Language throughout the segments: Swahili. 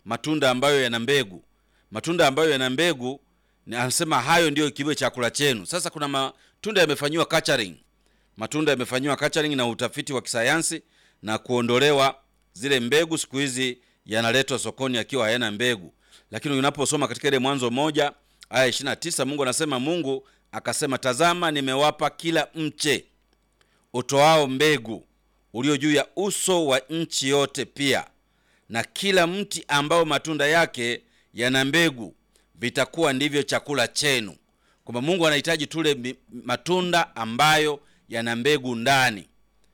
matunda ambayo yana mbegu. Matunda ambayo yana mbegu anasema hayo ndio kiwe chakula chenu. Sasa kuna matunda yamefanywa culturing. Matunda yamefanywa culturing na utafiti wa kisayansi na kuondolewa zile mbegu. Siku hizi yanaletwa sokoni yakiwa hayana mbegu. Lakini unaposoma katika ile Mwanzo 1 aya 29, Mungu anasema, Mungu akasema, tazama nimewapa kila mche utoao mbegu ulio juu ya uso wa nchi yote, pia na kila mti ambao matunda yake yana mbegu, vitakuwa ndivyo chakula chenu. Kwamba Mungu anahitaji tule matunda ambayo yana mbegu ndani.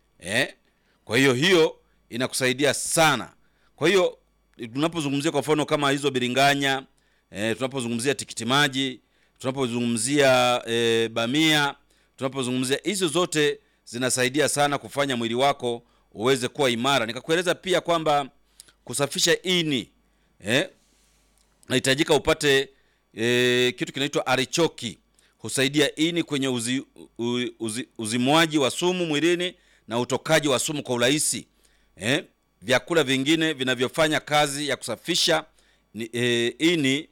Kwa hiyo inakusaidia sana. Kwa hiyo tunapozungumzia kwa mfano kama hizo biringanya, tunapozungumzia tikiti maji, tunapozungumzia bamia, tunapozungumzia hizo zote zinasaidia sana kufanya mwili wako uweze kuwa imara. Nikakueleza pia kwamba kusafisha ini, nahitajika upate kitu kinaitwa arichoki. Husaidia ini kwenye uzimwaji wa sumu mwilini na utokaji wa sumu kwa urahisi. Vyakula vingine vinavyofanya kazi ya kusafisha ini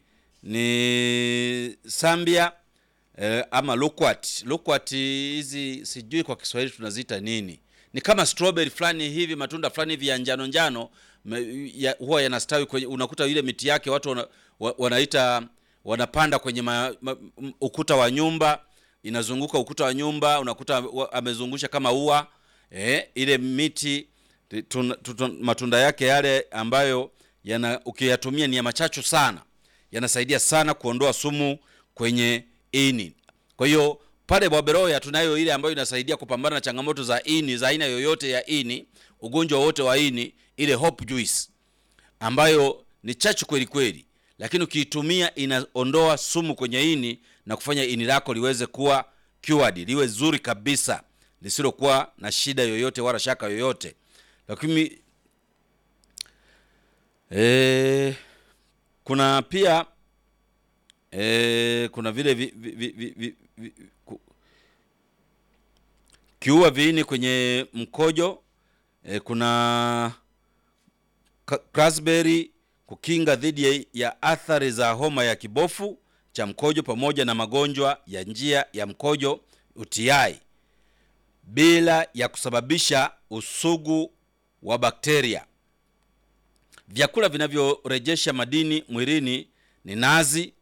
ni sambia ama loquat. Loquat hizi sijui kwa Kiswahili tunaziita nini. Ni kama strawberry fulani hivi, matunda fulani hivi ya njano njano, huwa yanastawi kwenye, unakuta ile miti yake watu wanaita wanapanda kwenye ukuta wa nyumba, inazunguka ukuta wa nyumba, unakuta amezungusha kama ua. Ile miti matunda yake yale ambayo ukiyatumia ni ya machachu sana, yanasaidia sana kuondoa sumu kwenye ini. Kwa hiyo pale Bwaberoya tunayo ile ambayo inasaidia kupambana na changamoto za ini, za aina yoyote ya ini, ugonjwa wote wa ini, ile Hope Juice ambayo ni chachu kweli kweli, lakini ukiitumia inaondoa sumu kwenye ini na kufanya ini lako liweze kuwa cured, liwe zuri kabisa, lisilokuwa na shida yoyote wala shaka yoyote. Lakini kuna pia kuna vile kiua viini kwenye mkojo. Kuna raspberry kukinga dhidi ya athari za homa ya kibofu cha mkojo pamoja na magonjwa ya njia ya mkojo UTI, bila ya kusababisha usugu wa bakteria. Vyakula vinavyorejesha madini mwilini ni nazi.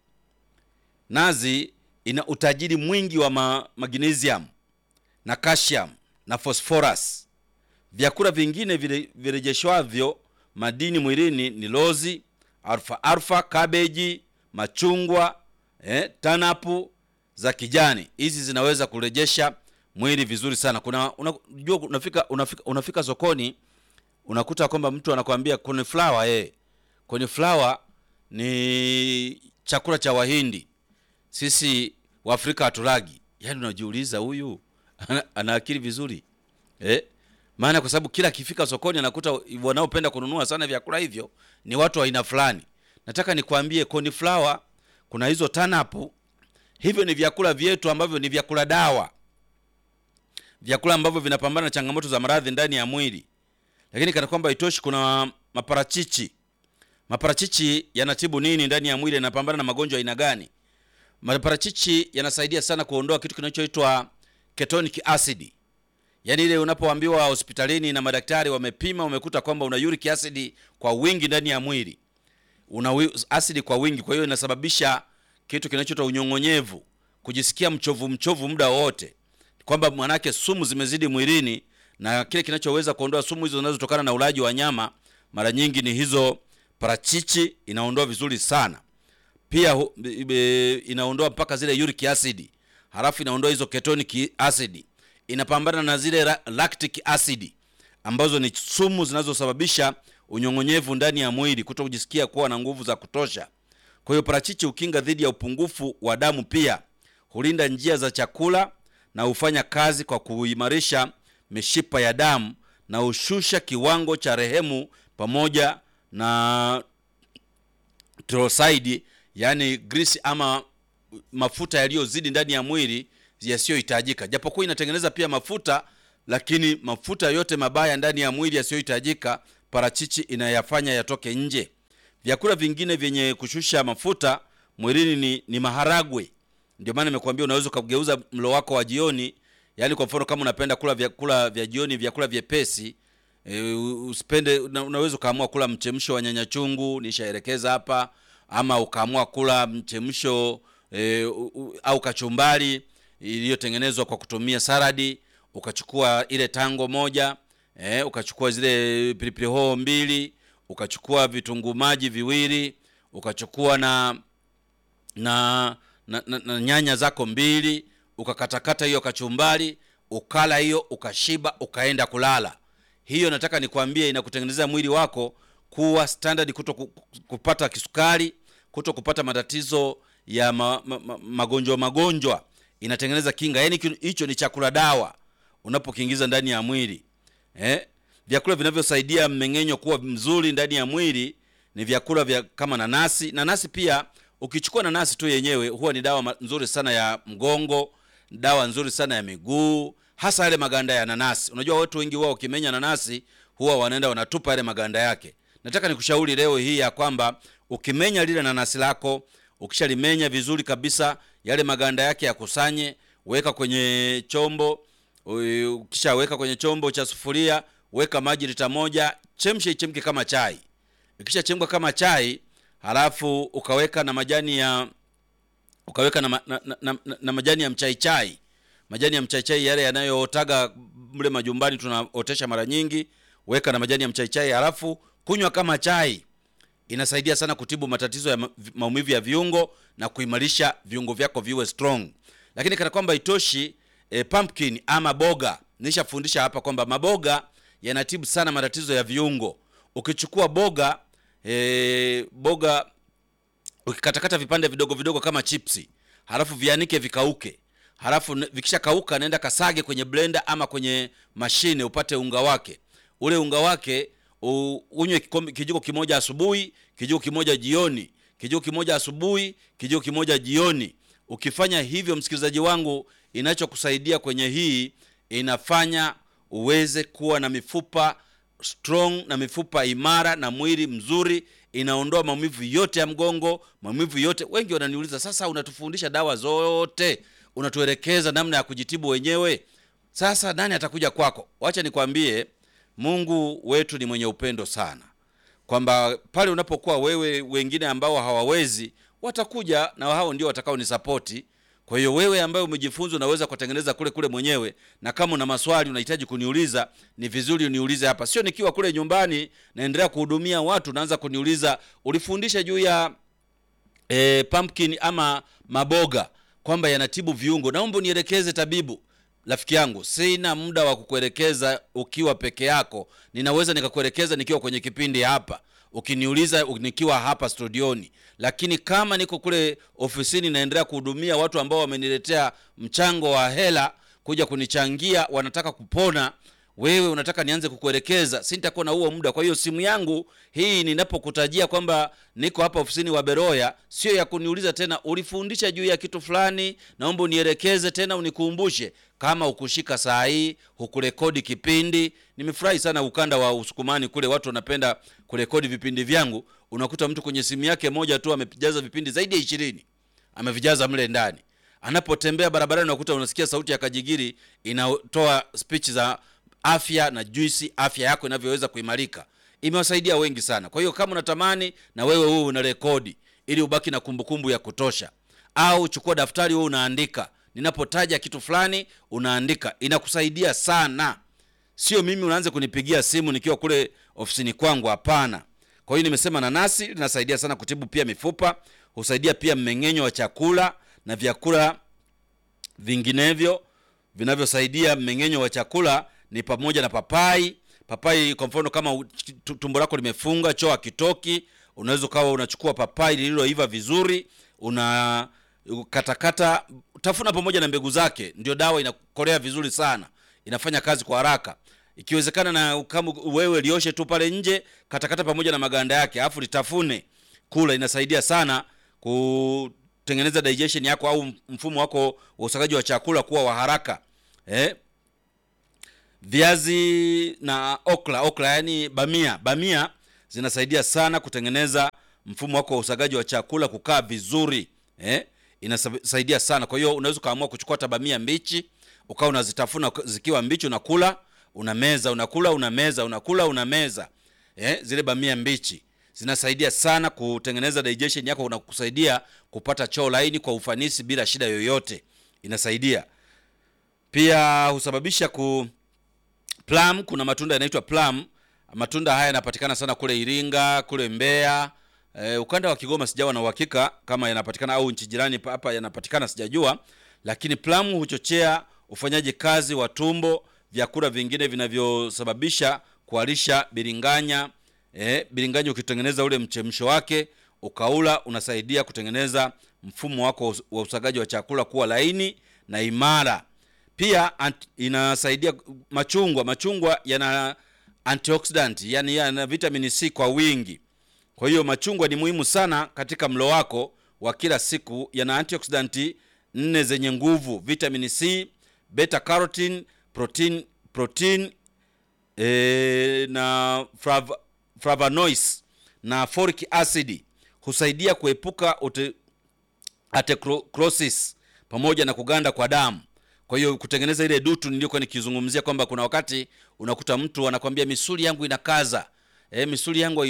Nazi ina utajiri mwingi wa magnesium na calcium na phosphorus. Vyakula vingine virejeshwavyo madini mwilini ni lozi, alfa, cabbage, machungwa, tanapu za kijani. Hizi zinaweza kurejesha mwili vizuri sana. Unajua unafika sokoni unakuta kwamba mtu anakuambia cauliflower. Cauliflower ni chakula cha Wahindi. Sisi Waafrika hatulagi. Yaani unajiuliza huyu ana akili vizuri. Maana kwa sababu kila kifika sokoni anakuta wanaopenda kununua sana vyakula hivyo ni watu wa aina fulani. Nataka nikwambie cauliflower, kuna hizo tanapu, hivyo ni vyakula vyetu ambavyo ni vyakula dawa. Vyakula ambavyo vinapambana na changamoto za maradhi ndani ya mwili. Lakini kana kwamba itoshi, kuna maparachichi. Maparachichi yanatibu nini ndani ya mwili, yanapambana na magonjwa aina gani? Maparachichi yanasaidia sana kuondoa kitu kinachoitwa ketonic acid. Yaani ile unapoambiwa hospitalini na madaktari wamepima, wamekuta kwamba una uric acid kwa wingi ndani ya mwili. Una acid kwa wingi, kwa hiyo inasababisha kitu kinachoitwa unyong'onyevu, kujisikia mchovu muda wote. Kwamba manake sumu zimezidi mwilini, na kile kinachoweza kuondoa sumu hizo zinazotokana na ulaji wa nyama mara nyingi ni hizo parachichi. Inaondoa vizuri sana. Pia inaondoa mpaka zile uric acid. Halafu inaondoa hizo ketonic acid. Inapambana na zile lactic acid ambazo ni sumu zinazosababisha unyong'onyevu ndani ya mwili, kutokujisikia kuwa na nguvu za kutosha. Kwa hiyo parachichi hukinga dhidi ya upungufu wa damu, pia hulinda njia za chakula na hufanya kazi kwa kuimarisha mishipa ya damu na ushusha kiwango cha rehemu pamoja na triglyceride, yani grease ama mafuta yaliyozidi ndani ya mwili yasiyohitajika. Japokuwa inatengeneza pia mafuta, lakini mafuta yote mabaya ndani ya mwili yasiyohitajika parachichi inayafanya yatoke nje. Vyakula vingine vyenye kushusha mafuta mwilini ni maharagwe. Ndio maana nimekuambia unaweza kugeuza mlo wako wa jioni, yani kwa mfano kama unapenda kula vyakula vya jioni, vyakula vyepesi, usipende, unaweza kaamua kula mchemsho wa nyanya chungu, nishaelekeza hapa, ama ukaamua kula mchemsho au kachumbari iliyotengenezwa kwa kutumia saladi, ukachukua ile tango moja, ukachukua zile pilipili hoho 2, ukachukua vitunguu maji 2, ukachukua na nyanya zako 2, ukakatakata hiyo kachumbari, ukala hiyo, ukashiba, ukaenda kulala. Hiyo nataka nikwambie inakutengenezea mwili wako kuwa standard, kuto kupata kisukari, kuto kupata matatizo ya magonjwa. Inatengeneza kinga. Yaani hicho ni chakula dawa unapokiingiza ndani ya mwili. Vyakula vinavyosaidia mmeng'enyo kuwa mzuri ndani ya mwili ni vyakula kama nanasi. Nanasi pia ukichukua nanasi tu yenyewe huwa ni dawa nzuri sana ya mgongo, dawa nzuri sana ya miguu, hasa yale maganda ya nanasi. Unajua watu wengi wao ukimenya nanasi huwa wanaenda wanatupa yale maganda yake. Nataka nikushauri leo hii ya kwamba ukimenya lile nanasi lako, ukishalimenya vizuri kabisa, yale maganda yake yakusanye, weka kwenye chombo. Ukishaweka kwenye chombo cha sufuria, weka maji lita 1, chemke kama chai. Ikisha chemka kama chai, halafu ukaweka na majani ya majani ya mchaichai. Majani ya mchaichai yale yanayootaga mle majumbani tunaotesha mara nyingi, weka na majani ya mchaichai, halafu kunywa kama chai. Inasaidia sana kutibu matatizo ya maumivu ya viungo na kuimarisha viungo vyako viwe strong. Lakini kana kwamba itoshi, pumpkin ama boga, nishafundisha hapa kwamba maboga yanatibu sana matatizo ya viungo. Ukichukua boga ukikatakata vipande vidogo vidogo kama chipsi, halafu vianike vikauke, halafu vikisha kauka nenda kasage kwenye blender ama kwenye mashine upate unga wake. Ule unga wake unywe kijiko kimoja asubuhi, kijiko kimoja jioni, kijiko kimoja asubuhi, kijiko kimoja jioni. Ukifanya hivyo, msikilizaji wangu, inachokusaidia kwenye hii, inafanya uweze kuwa na mifupa strong na mifupa imara na mwili mzuri. Inaondoa maumivu yote ya mgongo, maumivu yote. Wengi wananiuliza, sasa unatufundisha dawa zote, unatuelekeza namna ya kujitibu wenyewe, sasa nani atakuja kwako? Wacha nikwambie, Mungu wetu ni mwenye upendo sana, kwamba pale unapokuwa wewe, wengine ambao hawawezi watakuja, na hao ndio watakao ni support. Kwa hiyo wewe ambaye umejifunza unaweza kutengeneza kule mwenyewe, na kama una maswali unahitaji kuniuliza, ni vizuri uniulize hapa. Sio nikiwa kule nyumbani naendelea kuhudumia watu naanza kuniuliza ulifundisha juu ya pumpkin ama maboga kwamba yanatibu viungo, naomba unielekeze tabibu. Rafiki yangu, sina muda wa kukuelekeza ukiwa peke yako. Ninaweza nikakuelekeza nikiwa kwenye kipindi hapa, ukiniuliza nikiwa hapa studioni. Lakini kama niko kule ofisini naendelea kuhudumia watu ambao wameniletea mchango wa hela kuja kunichangia, wanataka kupona, wewe unataka nianze kukuelekeza, sitakuwa na huo muda. Kwa hiyo simu yangu hii ninapokutajia kwamba niko hapa ofisini wa Beroya, sio ya kuniuliza tena ulifundisha juu ya kitu fulani, naomba unielekeze tena unikumbushe. Kama ukushika saa hii hukurekodi kipindi, nimefurahi sana ukanda wa Usukumani kule watu wanapenda kurekodi vipindi vyangu. Unakuta mtu kwenye simu yake moja tu amejaza vipindi zaidi ya 20, amevijaza mle ndani. Anapotembea barabarani unakuta unasikia sauti ya Kajigiri inatoa speech za afya na juisi, afya yako inavyoweza kuimarika. Imewasaidia wengi sana. Kwa hiyo kama unatamani na wewe una rekodi ili ubaki na kumbukumbu ya kutosha, au chukua daftari wewe unaandika, ninapotaja kitu fulani unaandika, inakusaidia sana. Sio mimi unaanza kunipigia simu nikiwa kule ofisini kwangu, hapana. Kwa hiyo nimesema nanasi linasaidia sana kutibu pia mifupa, husaidia pia mmeng'enyo wa chakula na vyakula vinginevyo vinavyosaidia mmeng'enyo wa chakula ni pamoja na papai. Papai kwa mfano kama tumbo lako limefunga, choo kitoki, unaweza kawa unachukua papai lililoiva vizuri, unakatakata, tafuna pamoja na mbegu zake, ndio dawa inakolea vizuri sana. Inafanya kazi kwa haraka. Ikiwezekana na kama wewe lioshe tu pale nje, katakata pamoja na maganda yake, afu litafune kula, inasaidia sana kutengeneza digestion yako au mfumo wako wa usagaji wa chakula kuwa wa haraka. Viazi na okra yani bamia zinasaidia sana kutengeneza mfumo wako wa usagaji wa chakula kukaa vizuri. Inasaidia sana. Kwa hiyo unaweza kaamua kuchukua tabamia mbichi, ukao unazitafuna zikiwa mbichi, unakula, unameza, unakula, unameza, unakula, unameza. Zile bamia mbichi zinasaidia sana kutengeneza digestion yako, na kusaidia kupata choo laini kwa ufanisi bila shida yoyote. Inasaidia. Pia husababisha plum, kuna matunda yanaitwa plum. Matunda haya yanapatikana sana kule Iringa, kule Mbeya. Ukanda wa Kigoma sijawa na uhakika kama yanapatikana, au nchi jirani hapa yanapatikana, sijajua. Lakini plum huchochea ufanyaji kazi wa tumbo, vyakula vingine vinavyosababisha kuharisha biringanya. Biringanya ukitengeneza ule mchemsho wake ukaula, unasaidia kutengeneza mfumo wako wa usagaji wa chakula kuwa laini na imara. Pia inasaidia machungwa yana antioxidant, yani yana vitamin C kwa wingi. Kwa hiyo machungwa ni muhimu sana katika mlo wako wa kila siku. Yana antioxidant 4 zenye nguvu: vitamin C, beta carotene, protein na flavonoids na folic acid. Husaidia kuepuka atherosclerosis pamoja na kuganda kwa damu. Kwa hiyo kutengeneza ile dutu nilikuwa nikizungumzia kwamba kuna wakati unakuta mtu anakuambia misuli yangu inakaza, misuli yangu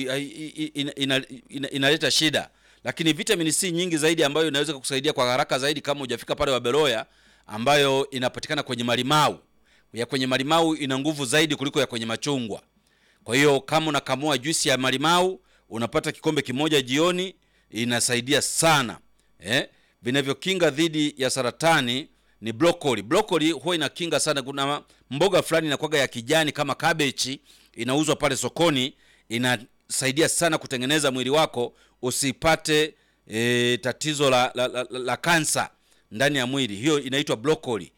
inaleta shida. Lakini vitamin C nyingi zaidi ambayo inaweza kukusaidia kwa haraka zaidi kama hujafika pale Wabeloya, ambayo inapatikana kwenye malimau. Ya kwenye malimau ina nguvu zaidi kuliko ya kwenye machungwa. Kwa hiyo kama unakamua juisi ya malimau, unapata kikombe kimoja jioni, inasaidia sana. Vinavyokinga dhidi ya saratani ni broccoli. Broccoli huwa inakinga sana. Kuna mboga fulani inakuwa ya kijani kama cabbage, inauzwa pale sokoni, inasaidia sana kutengeneza mwili wako usipate tatizo la kansa ndani ya mwili. Hiyo inaitwa broccoli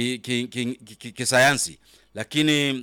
kisayansi. Lakini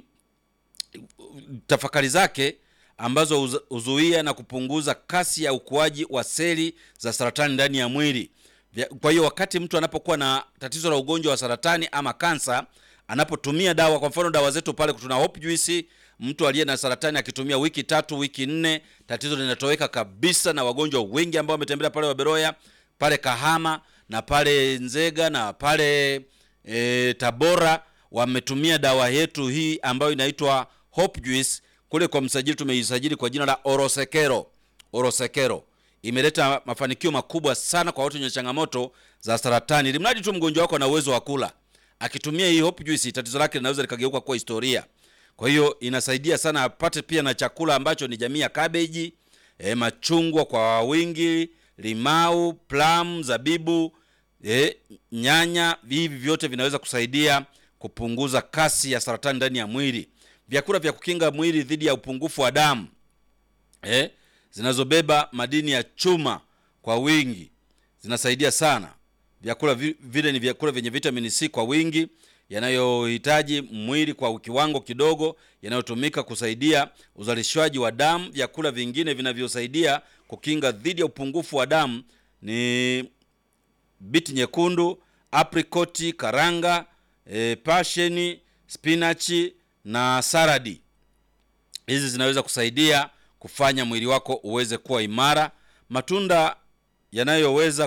tafakari zake ambazo huzuia na kupunguza kasi ya ukuaji wa seli za saratani ndani ya mwili. Kwa hiyo wakati mtu anapokuwa na tatizo la ugonjwa wa saratani ama kansa, anapotumia dawa, kwa mfano dawa zetu pale tuna Hope Juice, mtu aliye na saratani akitumia wiki 3, wiki 4, tatizo linatoweka kabisa. Na wagonjwa wengi ambao wametembelea pale Wabeloya, pale Kahama na pale Nzega na pale Tabora, wametumia dawa yetu hii ambayo inaitwa Hope Juice. Kule kwa msajili tumeisajili kwa jina la Orosekero. Imeleta mafanikio makubwa sana kwa watu wenye changamoto za saratani. Ilimradi tu mgonjwa wako na uwezo wa kula, akitumia hii Hope Juice, tatizo lake linaweza likageuka kuwa historia. Kwa hiyo inasaidia sana. Apate pia na chakula ambacho ni jamii ya cabbage, machungwa kwa wingi, limau, plum, zabibu, nyanya. Hivi vyote vinaweza kusaidia kupunguza kasi ya saratani ndani ya mwili. Vyakula vya kukinga mwili dhidi ya upungufu wa damu, zinazobeba madini ya chuma kwa wingi, zinasaidia sana. Vyakula vile ni vyakula vyenye vitamin C kwa wingi, yanayohitaji mwili kwa kiwango kidogo, yanayotumika kusaidia uzalishaji wa damu. Vyakula vingine vinavyosaidia kukinga dhidi ya upungufu wa damu ni biti nyekundu, apricot, karanga, passion, spinach na saradi. Hizi zinaweza kusaidia kufanya mwili wako uweze kuwa imara. Matunda yanayoweza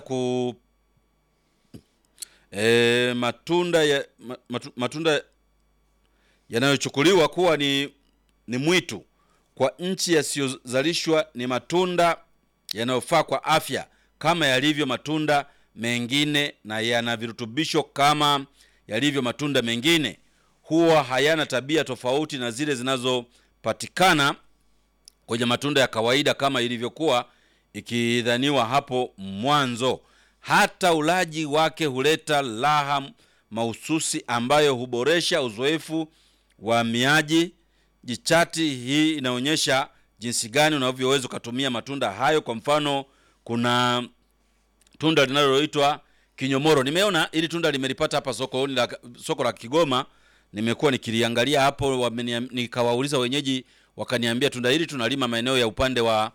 matunda yanayochukuliwa kuwa ni mwitu kwa nchi yasiyozalishwa ni matunda yanayofaa kwa afya kama yalivyo matunda mengine, na yana virutubisho kama yalivyo matunda mengine. Huwa hayana tabia tofauti na zile zinazopatikana kwenye matunda ya kawaida kama ilivyokuwa ikidhaniwa hapo mwanzo. Hata ulaji wake huleta raha mahususi ambayo huboresha uzoefu wa miaji. Jichati hii inaonyesha jinsi gani unavyoweza kutumia matunda hayo. Kwa mfano, kuna tunda linaloitwa kinyomoro. Nimeona ili tunda limelipata hapa soko la Kigoma. Nimekuwa nikiliangalia hapo, nikawauliza wenyeji, wakaniambia tunda hili tunalima maeneo ya upande wa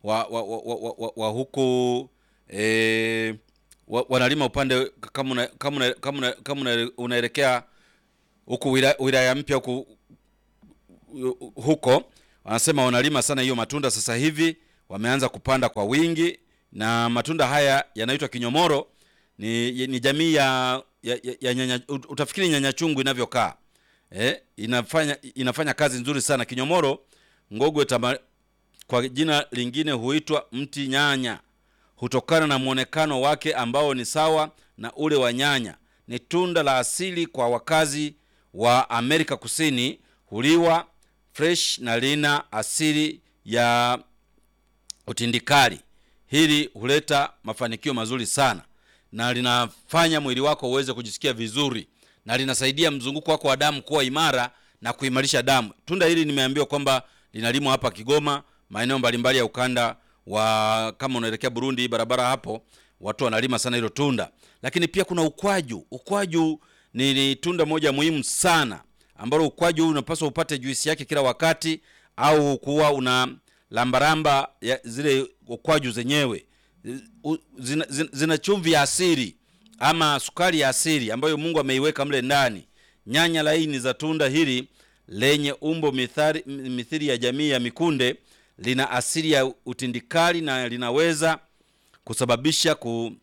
huku wanalima upande kama unaelekea huku wilaya mpya huko, wanasema wanalima sana hiyo matunda sasa hivi. wameanza kupanda kwa wingi, na matunda haya yanaitwa kinyomoro. Ni jamii ya nyanya, utafikiri nyanya chungu inavyokaa. Inafanya kazi nzuri sana kinyomoro. Ngogwe kwa jina lingine huitwa mti nyanya, hutokana na muonekano wake ambao ni sawa na ule wa nyanya. Ni tunda la asili kwa wakazi wa Amerika Kusini, huliwa fresh na lina asili ya utindikali. Hili huleta mafanikio mazuri sana, na linafanya mwili wako uweze kujisikia vizuri, na linasaidia mzunguko wako wa damu kuwa imara na kuimarisha damu. Tunda hili nimeambiwa kwamba linalimwa hapa Kigoma, maeneo mbalimbali ya ukanda wa, kama unaelekea Burundi, barabara hapo watu wanalima sana hilo tunda. Lakini pia kuna ukwaju. Ukwaju ni tunda moja muhimu sana, ambalo ukwaju unapaswa upate juisi yake kila wakati, au kuwa una lambaramba ya zile ukwaju zenyewe. Zina chumvi ya asili ama sukari ya asili ambayo Mungu ameiweka mle ndani. Nyanya laini za tunda hili lenye umbo mithili ya jamii ya mikunde lina asili ya utindikali, na linaweza kusababisha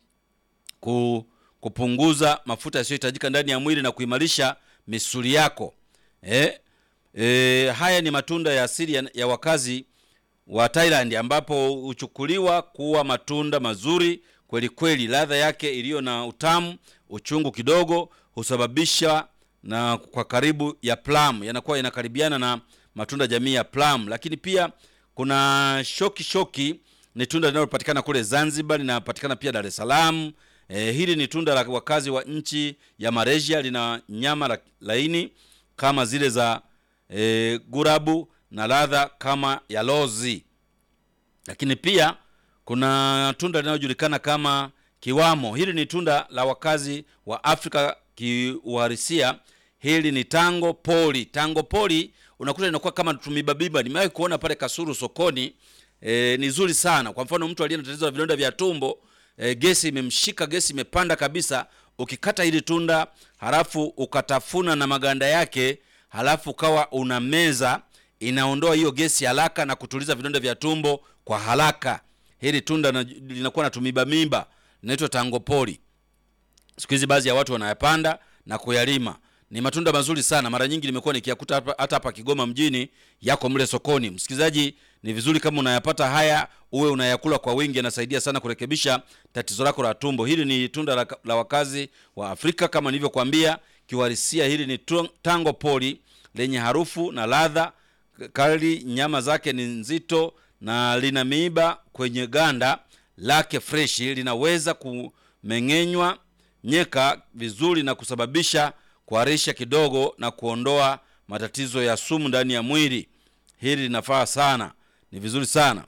kupunguza mafuta yasiyohitajika ndani ya mwili na kuimarisha misuli yako. Haya ni matunda ya asili ya wakazi wa Thailand, ambapo huchukuliwa kuwa matunda mazuri kweli kweli. Ladha yake iliyo na utamu, uchungu kidogo, husababisha na kwa karibu ya plum, yanakuwa yanakaribiana na matunda jamii ya plum. Lakini pia kuna shoki. Ni tunda linalopatikana kule Zanzibar, linapatikana pia Dar es Salaam. Hili ni tunda la wakazi wa nchi ya Malaysia, lina nyama laini kama zile za gurabu na ladha kama ya lozi. Lakini pia kuna tunda linalojulikana kama kiwamo. Hili ni tunda la wakazi wa Afrika kiuhalisia. Hili ni tango poli. Tango poli unakuta inakuwa kama tumibabiba. Nimewahi kuona pale Kasulu sokoni. Ni nzuri sana. Kwa mfano mtu aliye na tatizo la vidonda vya tumbo, gesi imemshika, gesi imepanda kabisa, ukikata hili tunda halafu ukatafuna na maganda yake, halafu kawa unameza, inaondoa hiyo gesi haraka na kutuliza vidonda vya tumbo kwa haraka. Hili tunda linakuwa na tumibamimba, linaitwa tango poli. Siku hizi baadhi ya watu wanayapanda na kuyalima. Ni matunda mazuri sana. Mara nyingi nimekuwa nikiyakuta hata hapa Kigoma mjini, yako mle sokoni. Msikilizaji, ni vizuri kama unayapata haya uwe unayakula kwa wingi, yanasaidia sana kurekebisha tatizo lako la tumbo. Hili ni tunda la wakazi wa Afrika kama nilivyokuambia. Kiuhalisia hili ni tango poli lenye harufu na ladha kali. Nyama zake ni nzito na lina miiba kwenye ganda lake fresh. Linaweza kumeng'enywa nyeka vizuri na kusababisha kuharisha kidogo na kuondoa matatizo ya sumu ndani ya mwili. Hili linafaa sana, ni vizuri sana.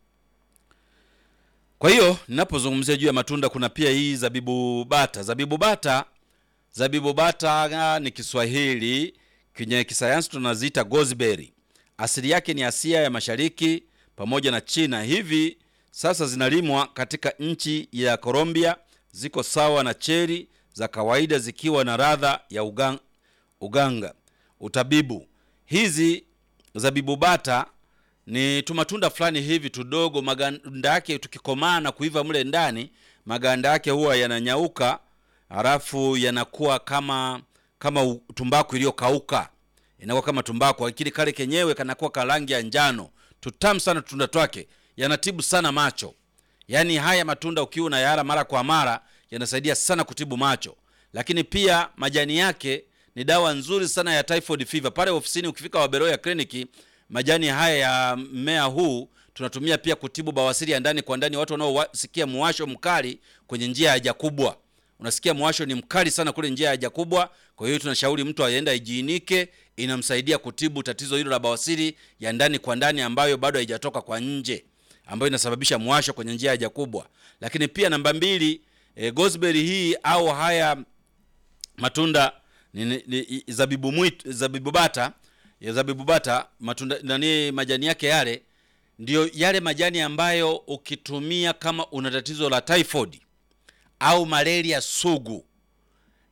Kwa hiyo ninapozungumzia juu ya matunda, kuna pia hii zabibu bata. Zabibu bata ni Kiswahili, kwenye kisayansi tunaziita gooseberry. Asili yake ni Asia ya Mashariki pamoja na China. Hivi sasa zinalimwa katika nchi ya Colombia. Ziko sawa na cherry za kawaida, zikiwa na ladha ya uganga utabibu. Hizi zabibu bata ni tumatunda fulani hivi tudogo. Maganda yake tukikomaa na kuiva mle ndani, maganda yake huwa yananyauka, halafu yanakuwa kama tumbaku iliyokauka. Inakuwa kama tumbaku, lakini kale kenyewe kanakuwa ka rangi ya njano. Tutamu sana tunda twake, yanatibu sana macho. Yaani haya matunda ukiwa na yala mara kwa mara yanasaidia sana kutibu macho. Lakini pia majani yake ni dawa nzuri sana ya typhoid fever. Pale ofisini ukifika Waberoya kliniki, majani haya ya mmea huu tunatumia pia kutibu bawasiri ya ndani kwa ndani. Watu wanaosikia muwasho mkali kwenye njia ya haja kubwa, unasikia muwasho ni mkali sana kule njia ya haja kubwa, kwa hiyo tunashauri mtu aende ajiinike. Inamsaidia kutibu tatizo hilo la bawasiri ya ndani kwa ndani ambayo bado haijatoka kwa nje, ambayo inasababisha muwasho kwenye njia ya haja kubwa. Lakini pia namba 2, gooseberry hii au haya matunda ni zabibu bata, matunda nani, majani yake yale ndio yale majani ambayo ukitumia kama una tatizo la typhoid au malaria sugu,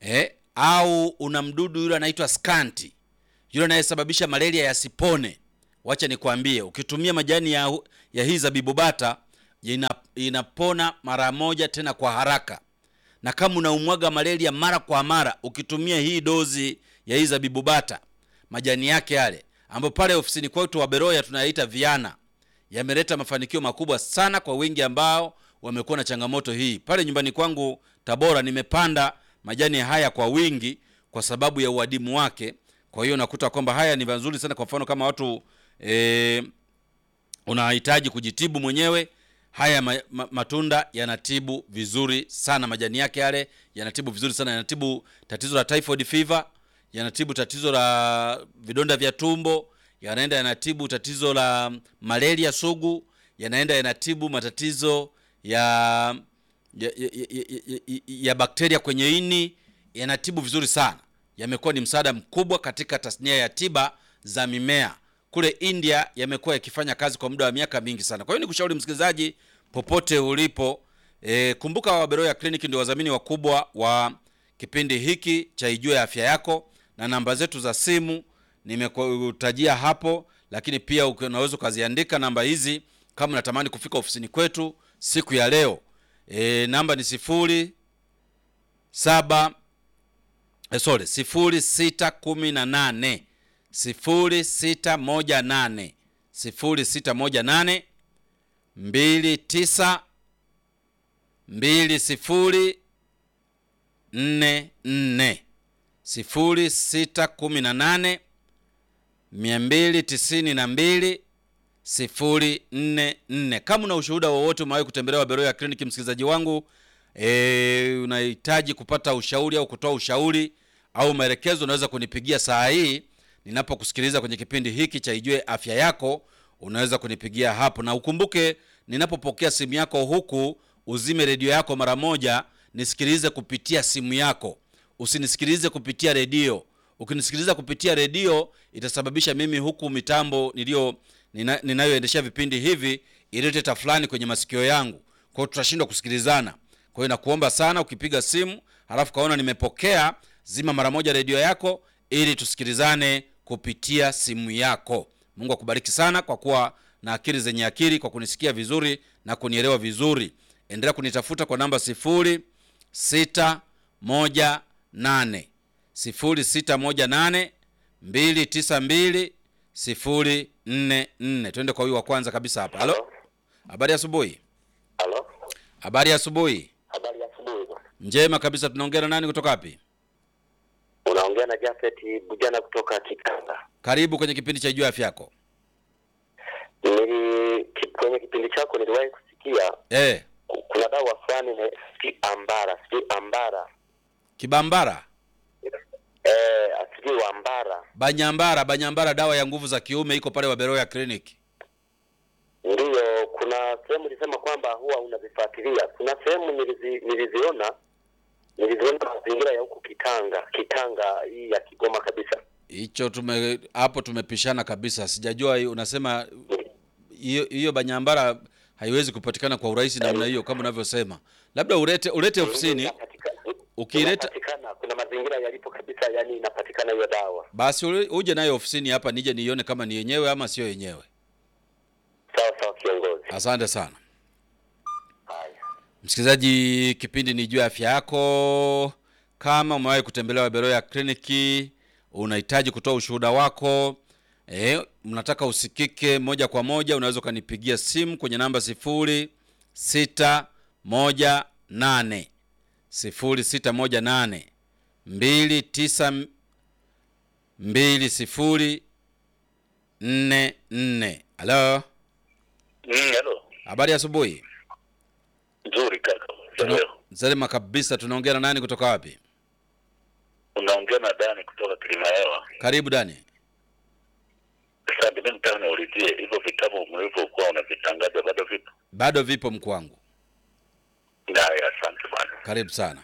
au una mdudu yule anaitwa skanti, yule anayesababisha malaria yasipone, wacha nikwambie, ukitumia majani ya hii zabibu bata inapona mara moja tena kwa haraka. Na kama unaumwaga malaria mara kwa mara, ukitumia hii dozi ya hii zabibu bata, majani yake yale ambapo pale ofisini kwetu wa Beroya tunayaita Viana, yameleta mafanikio makubwa sana kwa wengi ambao wamekuwa na changamoto hii. Pale nyumbani kwangu Tabora nimepanda majani haya kwa wingi kwa sababu ya uadimu wake. Kwa hiyo nakuta kwamba haya ni nzuri sana. Kwa mfano kama watu unahitaji kujitibu mwenyewe, haya matunda yanatibu vizuri sana. Majani yake yale yanatibu vizuri sana, yanatibu tatizo la typhoid fever, yanatibu tatizo la vidonda vya tumbo, yanatibu tatizo la malaria sugu, yanatibu matatizo ya bakteria kwenye ini, yanatibu vizuri sana. Yamekuwa ni msaada mkubwa katika tasnia ya tiba za mimea. Kule India yamekuwa yakifanya kazi kwa muda wa miaka mingi sana. Kwa hiyo nikushauri msikilizaji popote ulipo, kumbuka wa Beroya Clinic ndio wadhamini wakubwa wa kipindi hiki cha Ijue Afya Yako, na namba zetu za simu nimekutajia hapo, lakini pia unaweza kuziandika namba hizi kama unatamani kufika ofisini kwetu siku ya leo. Namba ni 0618 0618 29 20 44 0618 292 044. Kama una ushuhuda wowote umewahi kutembelea Beroya Clinic, msikilizaji wangu, unahitaji kupata ushauri au kutoa ushauri au maelekezo, unaweza kunipigia saa hii ninapokusikiliza kwenye kipindi hiki cha Ijue Afya Yako. Unaweza kunipigia hapo, na ukumbuke ninapopokea simu yako huku, uzime redio yako mara moja, nisikilize kupitia simu yako, usinisikilize kupitia redio. Ukinisikiliza kupitia redio itasababisha mimi huku mitambo ninayoendeshea vipindi hivi ilete tafulani kwenye masikio yangu, kwa hiyo tutashindwa kusikilizana. Kwa hiyo nakuomba sana, ukipiga simu halafu kaona nimepokea, zima mara moja redio yako ili tusikilizane kupitia simu yako. Mungu akubariki sana kwa kuwa na akili zenye akili, kwa kunisikia vizuri na kunielewa vizuri. Endelea kunitafuta kwa namba 0618 292 044. Twende kwa huyu wa kwanza kabisa hapa. Halo. Habari ya asubuhi. Halo. Habari ya asubuhi. Habari ya asubuhi. Njema kabisa. Tunaongea na nani kutoka wapi? Unaongea na Jafet Bujana kutoka Kitanga. Karibu kwenye kipindi cha Ijue Afya Yako. Kwenye kipindi chako niliwahi kusikia kuna dawa fulani na ambara. Kibambara? Asili wa ambara. Banyambara dawa ya nguvu za kiume iko pale wa Beroya Clinic. Ndio, kuna sehemu nilisema kwamba huwa unazifuatilia. Kuna sehemu niliziona mazingira ya huko Kitanga hii ya Kigoma kabisa. Hicho hapo tumepishana kabisa. Sijajua unasema hiyo banyambara haiwezi kupatikana kwa urahisi namna hiyo kama unavyosema. Labda ulete ofisini. Ukileta kuna mazingira yalipo kabisa, yani inapatikana hiyo dawa. Basi uje nayo ofisini hapa nije nione kama ni yenyewe ama sio yenyewe. Sawa kiongozi. Asante sana. Msikilizaji, kipindi ni Ijue Afya Yako. Kama umewahi kutembelea Beroya Clinic, unahitaji kutoa ushuhuda wako, mnataka usikike moja kwa moja, unaweza kanipigia simu kwenye namba 0618 292044. Halo. Hello. Habari ya asubuhi. Nzuri kaka. Salama kabisa. Tunaongea na nani kutoka wapi? Unaongea na Dani kutoka Kilimahewa. Karibu Dani. Sasa mimi nataka niulizie hivyo vitabu mlivyokuwa unavitangaza bado vipo? Bado vipo mkwangu. Ndio, asante bwana. Karibu sana.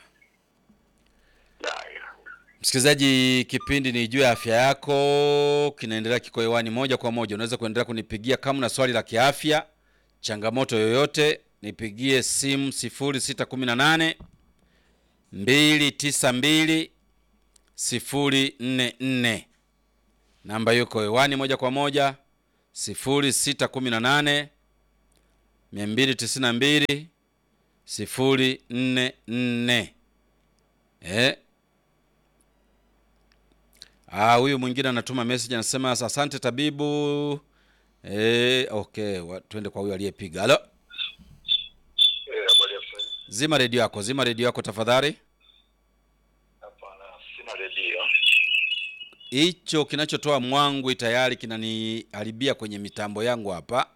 Msikilizaji, kipindi ni Ijue Afya Yako kinaendelea, kiko hewani moja kwa moja. Unaweza kuendelea kunipigia kama una swali la kiafya, changamoto yoyote, nipigie simu 0618 292 044. Namba yuko hewani moja kwa moja, 0618 292 044. Huyu mwingine anatuma message anasema asante tabibu. Okay, twende kwa huyu aliyepiga. Halo. Zima redio yako tafadhali. Hapana, sina redio. Hicho kinachotoa mwangwi tayari kinaniharibia kwenye mitambo yangu hapa.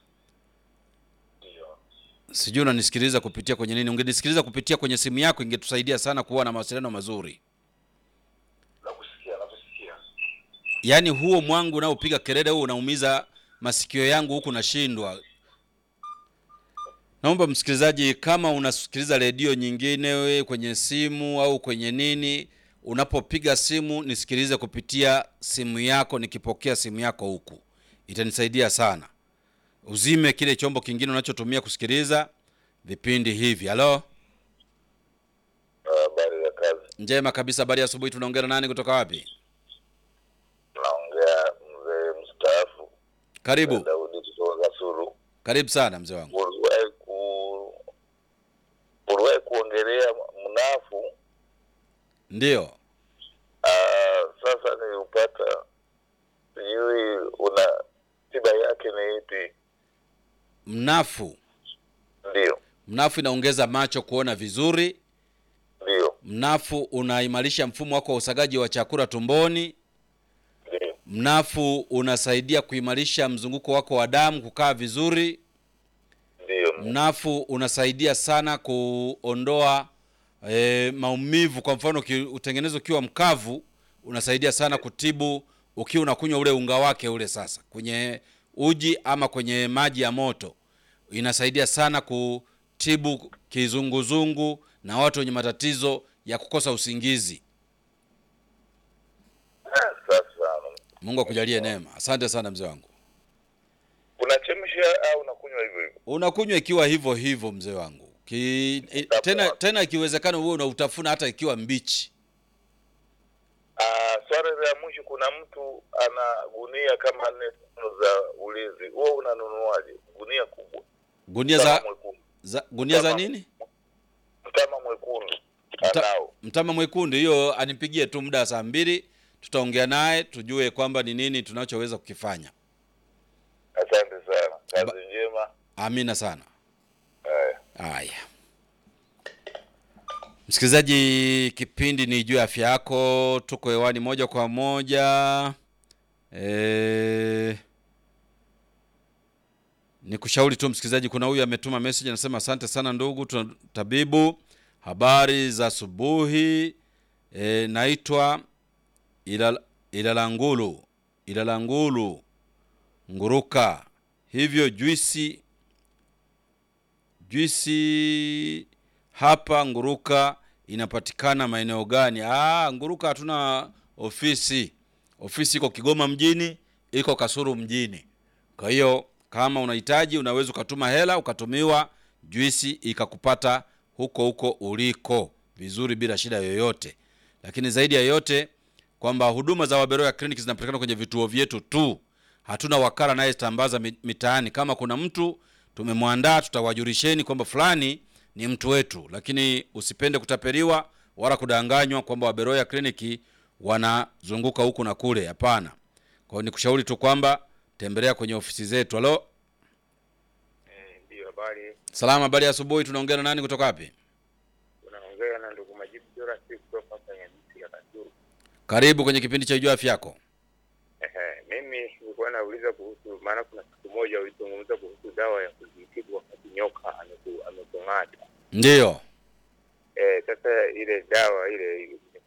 Ndio. Sijui unanisikiliza kupitia kwenye nini? Ungenisikiliza kupitia kwenye simu yako ingetusaidia sana kuwa na mawasiliano mazuri. Nakusikia. Yaani huo mwangu unaopiga kelele huo unaumiza masikio yangu huku nashindwa. Naomba msikilizaji, kama unasikiliza redio nyingine we kwenye simu au kwenye nini, unapopiga simu nisikilize kupitia simu yako, nikipokea simu yako huku. Itanisaidia sana. Uzime kile chombo kingine unachotumia kusikiliza vipindi hivi. Halo. Habari ya kazi. Njema kabisa, habari ya asubuhi. Tunaongea nani kutoka wapi? Naongea mzee mstaafu. Karibu. Daudi kutoka Kasulu. Karibu sana mzee wangu. Uliwahi kuongelea mnafu? Ndio. Sasa nilipata, sijui una tiba yake ni ipi? Mnafu. Ndio. Mnafu inaongeza macho kuona vizuri. Ndio. Mnafu unaimarisha mfumo wako wa usagaji wa chakula tumboni. Ndio. Mnafu unasaidia kuimarisha mzunguko wako wa damu kukaa vizuri. Ndio. Mnafu unasaidia sana kuondoa maumivu. Kwa mfano utengenezo ukiwa mkavu, unasaidia sana kutibu ukiwa unakunywa ule unga wake ule sasa kwenye uji ama kwenye maji ya moto. Inasaidia sana kutibu kizunguzungu na watu wenye matatizo ya kukosa usingizi. Sasa Mungu akujalie neema. Asante sana mzee wangu. unachemsha au unakunywa hivyo hivyo? Unakunywa ikiwa hivyo hivyo mzee wangu. Tena ikiwezekana wewe unautafuna hata ikiwa mbichi. Swali la mwisho, kuna mtu ana gunia kama 4 za ulinzi. Wewe unanunuaje? Gunia kubwa. Gunia gunia za nini? Mtama mwekundu. Mtama mwekundu, hiyo anipigie tu muda saa 2, tutaongea naye tujue kwamba ni nini tunachoweza kukifanya. Asante sana. Kazi njema. Amina sana. Haya. Msikilizaji, kipindi ni juu ya afya yako, tuko hewani moja kwa moja. Nikushauri tu msikilizaji, kuna huyu ametuma message anasema asante sana ndugu tabibu, habari za asubuhi. Naitwa Ilalangulu Nguruka. Hivyo juisi hapa Nguruka inapatikana maeneo gani? Nguruka hatuna ofisi. Ofisi iko Kigoma mjini, iko Kasulu mjini. Kwa hiyo kama unahitaji unaweza ukatuma hela ukatumiwa juisi ikakupata huko uliko vizuri bila shida yoyote. Lakini zaidi ya yote kwamba huduma za Waberoya Clinic zinapatikana kwenye vituo vyetu tu. Hatuna wakala naye tambaza mitaani. Kama kuna mtu tumemwandaa tutawajulisheni kwamba fulani ni mtu wetu, lakini usipende kutapeliwa wala kudanganywa kwamba Waberoya Clinic wanazunguka huku na kule. Hapana. Kwa hiyo nikushauri tu kwamba tembelea kwenye ofisi zetu. Halo. Ndio, habari. Salama, habari ya asubuhi. Tunaongea na nani kutoka wapi? Unaongea na ndugu Majibu Jora kutoka hapa ya Kasulu. Karibu kwenye kipindi cha Jua Afya Yako. Mimi nilikuwa nauliza kuhusu, maana kuna siku moja ulizungumza kuhusu dawa ya kujitibu wakati nyoka amekung'ata. Ndio. Sasa ile dawa ile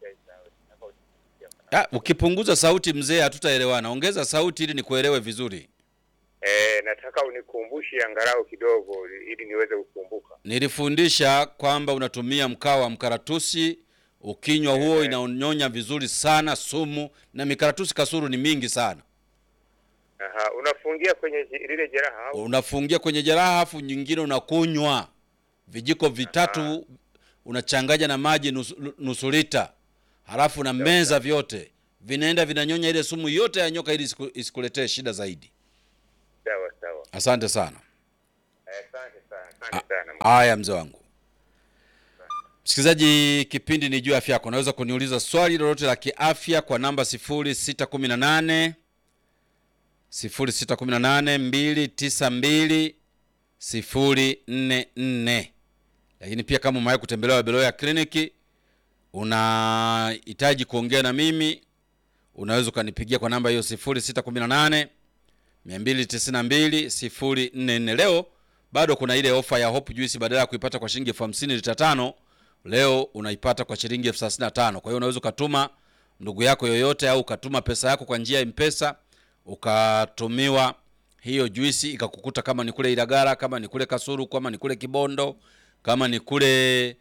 ukipunguza sauti mzee hatutaelewana. Ongeza sauti ili nikuelewe vizuri. Nataka unikumbushe angalau kidogo ili niweze kukumbuka. Nilifundisha kwamba unatumia mkaa wa mkaratusi, ukinywa huo inaonyonya vizuri sana sumu, na mikaratusi Kasulu ni mingi sana. Unafungia kwenye lile jeraha au? Unafungia kwenye jeraha afu nyingine unakunywa vijiko vitatu. Unachanganya na maji nusu lita. Halafu na meza vyote. Vinaenda vinanyonya ile sumu yote ya nyoka ili isikuletee shida zaidi. Sawa sawa. Asante sana. Asante sana. Asante sana. Haya mzee wangu. Msikilizaji, kipindi ni juu ya afya yako. Unaweza kuniuliza swali lolote la kiafya kwa namba 0618 292 044. Lakini pia kama umewahi kutembelea Beloya Clinic, unahitaji kuongea na mimi, unaweza kunipigia kwa namba hiyo 0618 292 044. Leo bado kuna ile ofa ya Hope Juice, badala ya kuipata kwa shilingi 50,000 lita 5, leo unaipata kwa shilingi 35,000. Kwa hiyo unaweza kutuma ndugu yako yoyote au ukatuma pesa yako kwa njia ya M-Pesa, ukatumiwa hiyo juisi ikakukuta, kama ni kule Ilagala, kama ni kule Kasuru, kama ni kule Kibondo, kama ni kule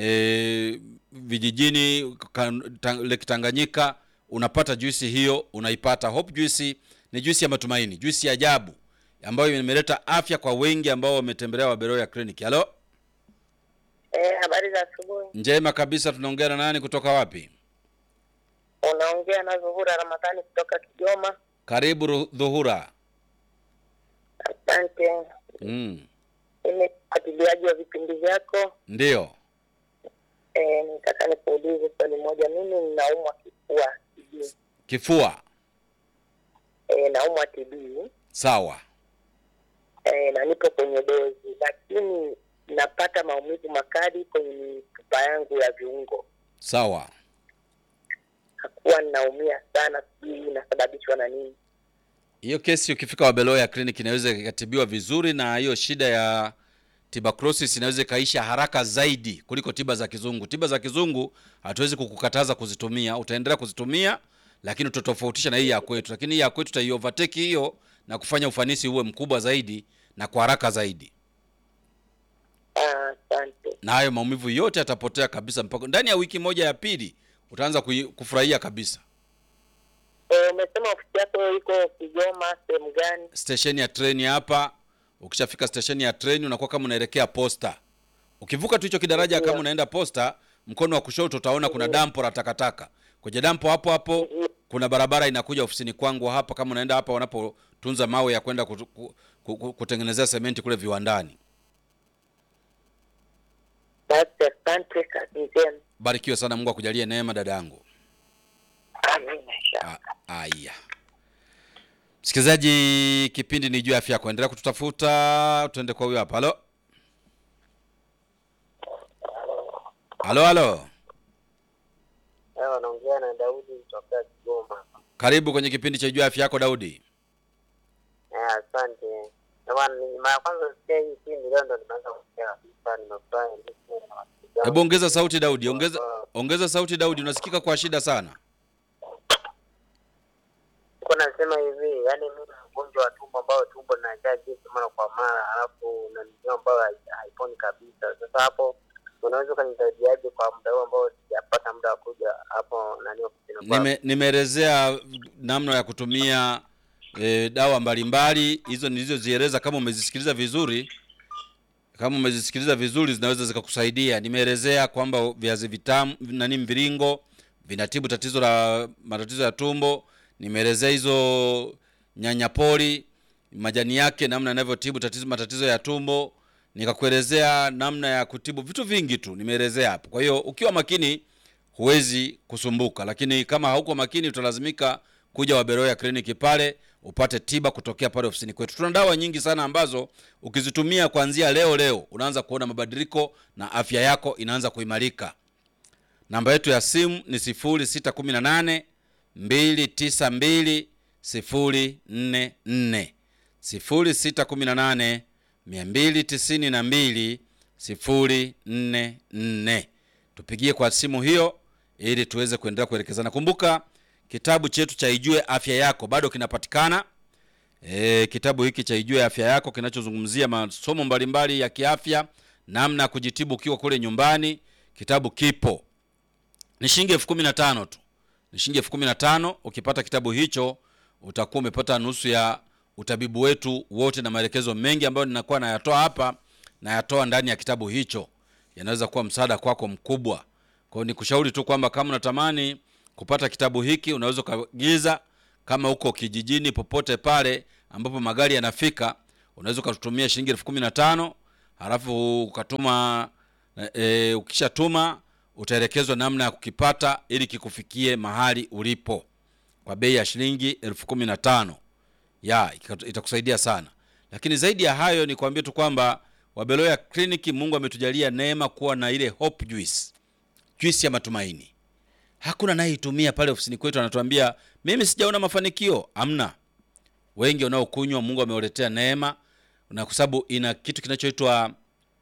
vijijini Lake Tanganyika, unapata juisi hiyo, unaipata. Hope Juice ni juisi ya matumaini, juisi ya ajabu ambayo imeleta afya kwa wengi ambao wametembelea Beloya Clinic. Halo? Habari za asubuhi. Njema kabisa. Tunaongea na nani kutoka wapi? Unaongea na Zuhura Ramadhani kutoka Kigoma. Karibu Zuhura. Asante. Mimi mfuatiliaji wa vipindi vyako. Ndio. Nitaka nikuulize swali moja. Mimi ninaumwa kifua. Kifua? Naumwa TB. Sawa. Na nipo kwenye dozi, lakini napata maumivu makali kwenye mifupa yangu ya viungo. Sawa. Hakuwa ninaumia sana, sijui inasababishwa na nini. Hiyo kesi ukifika Beloya Clinic inaweza ikatibiwa vizuri, na hiyo shida ya tuberculosis inaweza kaisha haraka zaidi kuliko tiba za kizungu. Tiba za kizungu hatuwezi kukukataza kuzitumia, utaendelea kuzitumia, lakini tutotofautisha na hii ya kwetu. Lakini hii ya kwetu tutaiovertake hiyo na kufanya ufanisi uwe mkubwa zaidi na kwa haraka zaidi. Asante. Na hayo maumivu yote yatapotea kabisa, mpaka ndani ya wiki moja ya pili utaanza kufurahia kabisa. Umesema ofisi yako iko Kigoma, sehemu gani? Station ya train hapa. Ukishafika station ya train unakuwa kama unaelekea Posta. Ukivuka tu hicho kidaraja kama unaenda Posta, mkono wa kushoto utaona kuna dampo la takataka. Kwenye dampo hapo kuna barabara inakuja ofisini kwangu hapa, kama unaenda hapa wanapotunza mawe ya kwenda kutengenezea sementi kule viwandani. Asante kabisa. Barikiwa sana, Mungu akujalie neema dada yangu. Amina. Aya. Msikilizaji, kipindi ni juu ya afya yako. Endelea kututafuta. Tuende kwa huyo hapa. Halo? Halo? Naongea na Daudi kutoka Kigoma. Karibu kwenye kipindi cha juu ya afya yako Daudi. Asante. Jamani, mara kwanza sikia hii kipindi leo ndo nimeanza kusikia kabisa, nimefurahi. Hebu ongeza sauti Daudi, ongeza sauti Daudi, unasikika kwa shida sana. Nasema hivi, yani mimi mgonjwa wa tumbo ambao tumbo linajaa gesi mara kwa mara, alafu na ndio ambao haiponi kabisa. Sasa hapo unaweza kunisaidiaje kwa muda huo ambao sijapata muda wa kuja hapo nani ofisini? Nimeelezea namna ya kutumia dawa mbalimbali, hizo nilizozieleza. Kama umezisikiliza vizuri, zinaweza zikakusaidia. Nimeelezea kwamba viazi vitamu mviringo vinatibu matatizo ya tumbo. Nimeelezea hizo nyanyapori majani yake namna yanavyotibu matatizo ya tumbo. Nikakuelezea namna ya kutibu vitu vingi tu, nimeelezea hapo. Kwa hiyo ukiwa makini huwezi kusumbuka, lakini kama hauko makini utalazimika kuja Beloya Clinic pale upate tiba kutokea pale ofisini kwetu. Tuna dawa nyingi sana ambazo ukizitumia kuanzia leo unaanza kuona mabadiliko na afya yako inaanza kuimarika. Namba yetu ya simu ni 0618 292 044 0618 292 044. Tupigie kwa simu hiyo ili tuweze kuendelea kuelekezana. Kumbuka kitabu chetu cha Ijue Afya Yako bado kinapatikana. Kitabu hiki cha Ijue Afya Yako kinachozungumzia masomo mbalimbali ya kiafya, namna ya kujitibu ukiwa kule nyumbani. Kitabu kipo. Ni shilingi 15,000 tu. Ni shilingi 15,000. Ukipata kitabu hicho utakuwa umepata nusu ya utabibu wetu wote na maelekezo mengi ambayo ninakuwa nayatoa hapa na yatoa ndani ya kitabu hicho. Yanaweza kuwa msaada kwako mkubwa. Kwa hiyo nikushauri tu kwamba kama unatamani kupata kitabu hiki unaweza kuagiza, kama uko kijijini popote pale ambapo magari yanafika, unaweza kutumia shilingi 15,000, halafu ukatuma ukishatuma utaelekezwa namna ya kukipata ili kikufikie mahali ulipo kwa bei ya shilingi 15,000. Itakusaidia sana. Lakini zaidi ya hayo ni kuambia tu kwamba Wabeloya Clinic Mungu ametujalia neema kuwa na ile Hope Juice. Juice ya matumaini. Hakuna anayeitumia pale ofisini kwetu anatuambia mimi sijaona mafanikio. Amna. Wengi wanaokunywa Mungu amewaletea neema, na kwa sababu ina kitu kinachoitwa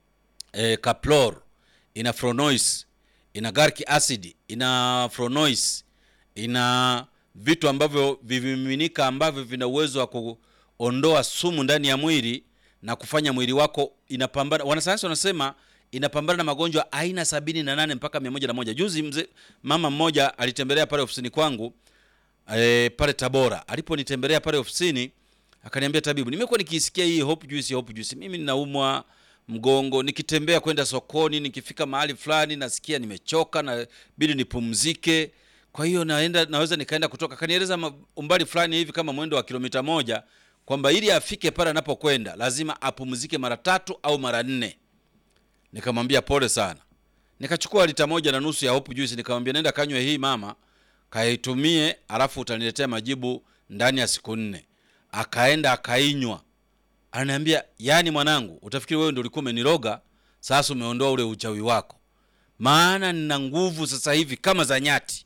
Caplor, ina Fronois, ina Garlic acid, ina Fronois, ina vitu ambavyo viviminika ambavyo vina uwezo wa kuondoa sumu ndani ya mwili na kufanya mwili wako inapambana. Wanasayansi wanasema inapambana na magonjwa aina 78 mpaka 101. Juzi mama mmoja alitembelea pale ofisini kwangu pale Tabora. Aliponitembelea pale ofisini akaniambia, tabibu, nimekuwa nikisikia hii Hope Juice. Mimi ninaumwa mgongo, nikitembea kwenda sokoni, nikifika mahali fulani nasikia nimechoka na bidi nipumzike. Kwa hiyo naweza nikaenda kutoka. Kanieleza umbali fulani hivi kama mwendo wa kilomita 1, kwamba ili afike pale anapokwenda lazima apumzike mara 3 au mara 4. Nikamwambia pole sana. Nikachukua lita 1.5 ya Hope Juice, nikamwambia nenda kanywe hii mama, kaitumie alafu utaniletea majibu ndani ya siku 4. Akaenda akainywa. Ananiambia, yani mwanangu, utafikiri wewe ndio ulikuwa umeniroga, sasa umeondoa ule uchawi wako. Maana nina nguvu sasa hivi kama za nyati.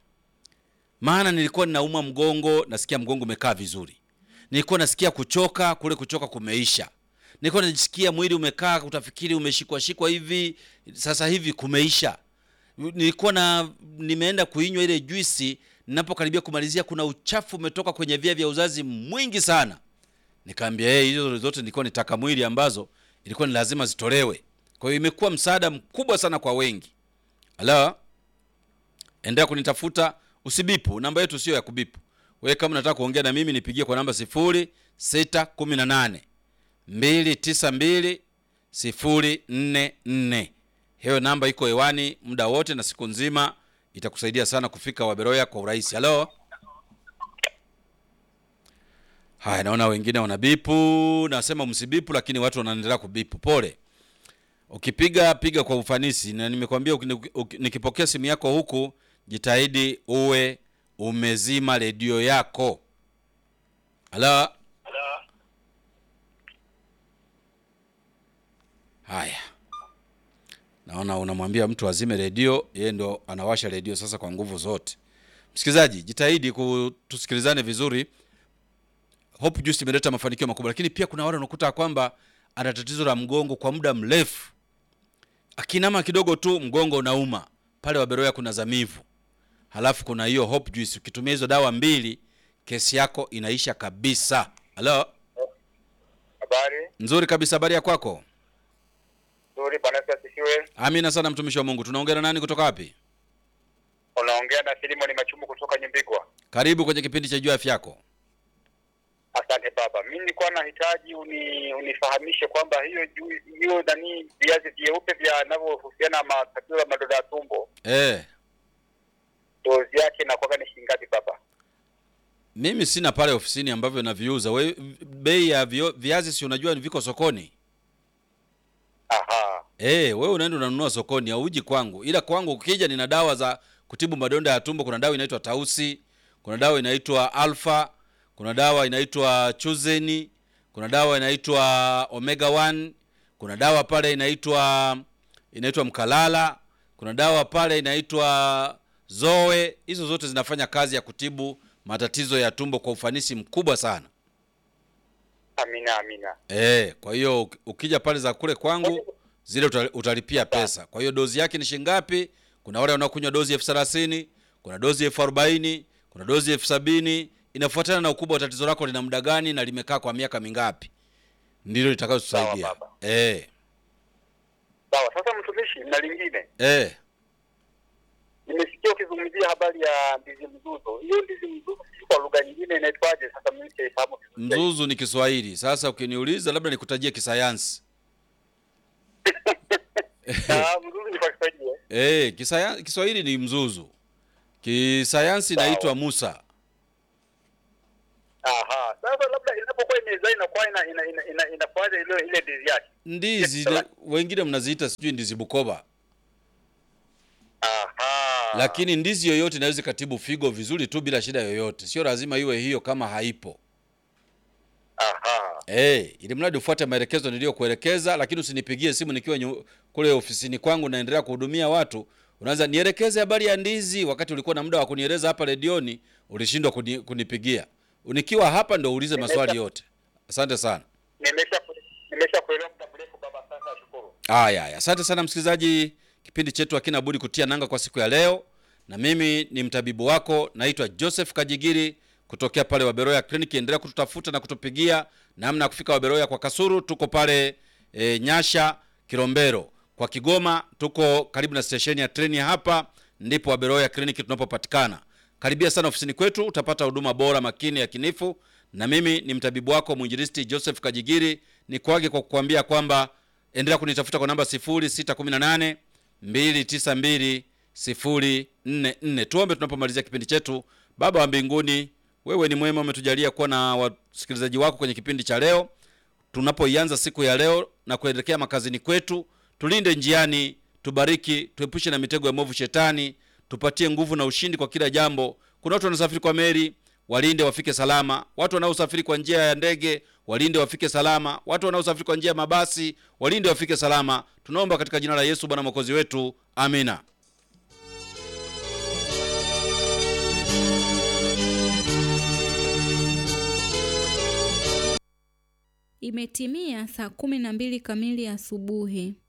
Maana nilikuwa ninauma mgongo, nasikia mgongo umekaa vizuri. Nilikuwa nasikia kuchoka, kule kuchoka kumeisha. Nilikuwa najisikia mwili umekaa, utafikiri umeshikwa hivi, sasa hivi kumeisha. Nilikuwa nimeenda kuinywa ile juisi, ninapokaribia kumalizia kuna uchafu umetoka kwenye via vya uzazi mwingi sana. Nikamwambia hizo zote nilikuwa nitaka mwili ambazo ilikuwa ni lazima zitolewe. Kwa hiyo imekuwa msaada mkubwa sana kwa wengi. Endelea kunitafuta, usibipu, namba yetu sio ya kubipu. Wewe kama unataka kuongea na mimi nipigie kwa namba 0618 292 044. Hiyo namba iko hewani muda wote na siku nzima, itakusaidia sana kufika Wabeloya kwa urahisi. Haya, naona wengine wanabipu, nasema msibipu lakini watu wanaendelea kubipu. Pole. Ukipiga piga kwa ufanisi, na nimekwambia nikipokea simu yako huku jitahidi uwe umezima redio yako. Haya. Naona unamwambia mtu azime redio, yeye ndo anawasha redio sasa kwa nguvu zote. Msikilizaji, jitahidi kutusikilizane vizuri. Hope Juice imeleta mafanikio makubwa, lakini pia kuna wale wanakuta kwamba ana tatizo la mgongo kwa muda mrefu. Akinama kidogo tu mgongo unauma. Pale Wabeloya kuna Zamivu. Halafu kuna hiyo Hope Juice. Ukitumia hizo dawa 2, kesi yako inaisha kabisa. Habari? Nzuri kabisa, habari ya kwako? Nzuri, Bwana asifiwe. Amina sana mtumishi wa Mungu. Tunaongea na nani kutoka wapi? Unaongea na Filimoni Machumu kutoka Nyimbigwa. Karibu kwenye kipindi cha Jua Afya Yako. Asante baba. Mimi nilikuwa nahitaji unifahamishe kwamba hiyo viazi vyeupe vinavyohusiana na matatizo ya madonda ya tumbo. Dozi yake inakuwa ni shilingi ngapi baba? Mimi sina pale ofisini ambavyo naviuza. Wewe bei ya viazi si unajua viko sokoni? Aha. Wewe unaenda unanunua sokoni, hauji kwangu. Ila kwangu ukija nina dawa za kutibu madonda ya tumbo. Kuna dawa inaitwa Tausi, kuna dawa inaitwa Alpha, kuna dawa inaitwa Chuzeni, kuna dawa inaitwa Omega 1, kuna dawa pale inaitwa Mkalala, kuna dawa pale inaitwa Zoe. Hizo zote zinafanya kazi ya kutibu matatizo ya tumbo kwa ufanisi mkubwa sana. Amina. Kwa hiyo ukija pale za kule kwangu zile utalipia pesa. Kwa hiyo dozi yake ni shilingi ngapi? Kuna wale wanaokunywa dozi 30,000, kuna dozi 40,000, kuna dozi 70,000. Inafuatana na ukubwa wa tatizo lako lina muda gani na limekaa kwa miaka mingapi. Ndilo litakayotusaidia. Sawa, sasa mtumishi, na lingine. Nimesikia ukizungumzia habari ya ndizi mzuzu. Hiyo ndizi mzuzu kwa lugha nyingine inaitwaje? Sasa mimi sifahamu. Mzuzu ni Kiswahili. Sasa ukiniuliza labda nikutajie kisayansi. Mzuzu ni kwa Kiswahili. Kiswahili ni mzuzu. Kisayansi inaitwa Musa. Sasa labda inapokuwa inakuwaje ile ndizi yake? Ndizi wengine mnaziita sijui ndizi Bukoba. Aha. Lakini ndizi yoyote inaweza katibu figo vizuri tu bila shida yoyote. Sio lazima iwe hiyo kama haipo. Aha. Ili mradi ufuate maelekezo niliyokuelekeza, lakini usinipigie simu nikiwa kule ofisini kwangu naendelea kuhudumia watu. Unaanza nielekeze habari ya ndizi wakati ulikuwa na muda wa kunieleza hapa redioni, ulishindwa kunipigia. Unikiwa hapa ndio uulize maswali yote. Asante sana. Nimeshakuelewa muda mrefu baba, sasa nashukuru. Haya, asante sana msikilizaji. Kipindi chetu hakina budi kutia nanga kwa siku ya leo. Na mimi ni mtabibu wako, naitwa Joseph Kajigiri kutokea pale Waberoya Clinic. Endelea kututafuta na kutupigia namna ya kufika Waberoya kwa Kasuru. Tuko pale Nyasha Kilombero. Kwa Kigoma tuko karibu na station ya treni hapa, ndipo Waberoya Clinic tunapopatikana. Karibia sana ofisini kwetu, utapata huduma bora, makini, ya kinifu. Na mimi ni mtabibu wako mwinjilisti Joseph Kajigiri. Nikuage kwa kukuambia kwamba endelea kunitafuta kwa namba 0618 292 044. Tuombe tunapomalizia kipindi chetu. Baba wa mbinguni, wewe ni mwema, umetujalia kuwa na wasikilizaji wako kwenye kipindi cha leo. Tunapoianza siku ya leo na kuelekea makazini kwetu, tulinde njiani, tubariki, tuepushe na mitego ya mwovu shetani, tupatie nguvu na ushindi kwa kila jambo. Kuna watu wanasafiri kwa meli, walinde wafike salama. Watu wanaosafiri kwa njia ya ndege, walinde wafike salama. Watu wanaosafiri kwa njia ya mabasi, walinde wafike salama. Tunaomba katika jina la Yesu Bwana Mwokozi wetu. Amina. Imetimia saa 12 kamili asubuhi.